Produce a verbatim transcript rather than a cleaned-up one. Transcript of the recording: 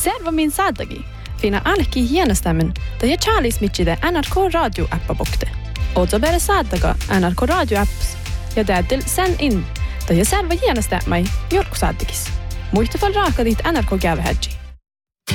Serva min saadagi. Fina alki hienestämmen, da je Charlies mitchide N R K Radio appa bukte. Ozo bere saadaga N R K Radio apps. Ja täytyy sen in, da je serva hienestämai jorku saadagis. Muista fall raakadit N R K gävehädji.